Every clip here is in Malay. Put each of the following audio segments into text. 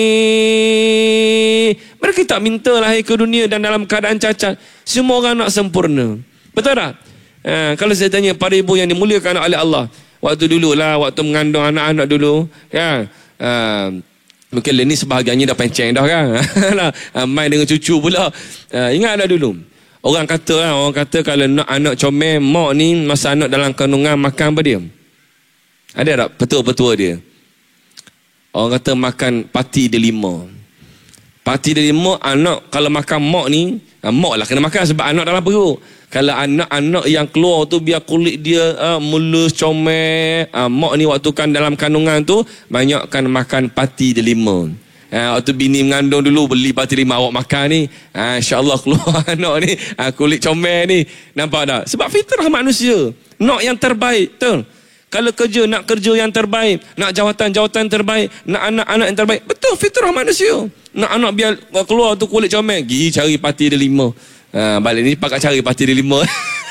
Mereka tak minta lahir ke dunia dan dalam keadaan cacat. Semua orang nak sempurna. Betul tak? Kalau saya tanya para ibu yang dimuliakan oleh Allah, waktu dululah, waktu mengandung anak-anak dulu, kan? Mungkin ni sebahagiannya dah penceng dah kan. Main dengan cucu pula. Ingat dah dulu. Orang kata kalau nak anak comel, mak ni masa anak dalam kandungan makan apa dia? Ada tak petua-petua dia? Orang kata makan pati delima. Pati delima, anak kalau makan mak ni, mak lah kena makan sebab anak dalam perut. Kalau anak-anak yang keluar tu biar kulit dia mulus, comel. Mak ni waktu kan dalam kandungan tu banyak kan makan pati delima. Waktu bini mengandung dulu beli pati delima awak makan ni, insya-Allah keluar anak ni kulit comel ni. Nampak tak? Sebab fitrah manusia nak yang terbaik, betul? Kalau kerja, nak kerja yang terbaik. Nak jawatan terbaik. Nak anak-anak yang terbaik. Betul, fitrah manusia. Nak anak biar keluar tu kulit comel. Pergi cari pati delima. Balik ni pakat cari pati delima.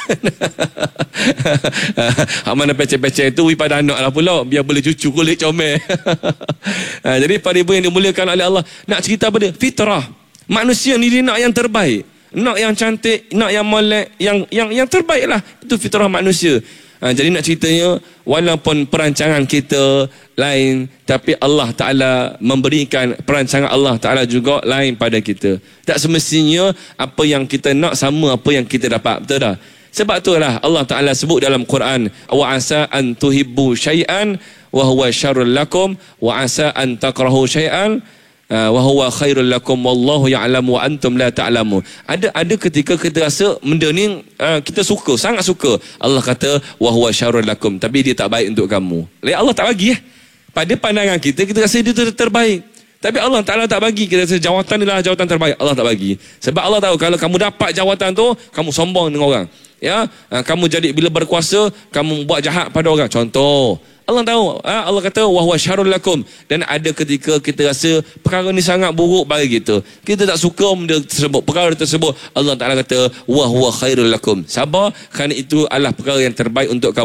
Mana pecah-pecah tu pada anak lah pula. Biar boleh cucu kulit comel. Jadi pada ibu yang dimuliakan oleh Allah, nak cerita apa dia? Fitrah. Manusia ni dia nak yang terbaik. Nak yang cantik, nak yang molek, yang terbaik lah. Itu fitrah manusia. Jadi nak ceritanya, walaupun perancangan kita lain, tapi Allah Ta'ala memberikan perancangan Allah Ta'ala juga lain pada kita. Tak semestinya apa yang kita nak sama apa yang kita dapat. Betul tak? Sebab itulah Allah Ta'ala sebut dalam Quran, wa asa an tuhibbu syai'an wa huwa syarrul lakum wa asa an takrahu syai'an wa huwa khairul lakum wallahu ya'lamu wa antum la ta'lamun. Ada ketika kita rasa benda ni kita suka, sangat suka. Allah kata wa huwa syarrul lakum, tapi dia tak baik untuk kamu. Allah tak bagi pada pandangan kita rasa dia terbaik. Tapi Allah Ta'ala tak bagi. Kita rasa jawatan adalah jawatan terbaik. Allah tak bagi. Sebab Allah tahu kalau kamu dapat jawatan tu, kamu sombong dengan orang. Kamu jadi bila berkuasa, kamu buat jahat pada orang. Contoh, Allah tahu, Allah kata wa huwa syarrul lakum. Dan ada ketika kita rasa perkara ni sangat buruk bagi kita. Kita tak suka benda tersebut, perkara tersebut. Allah Ta'ala kata wa huwa khairul lakum. Sabar, kerana itu adalah perkara yang terbaik untuk kamu.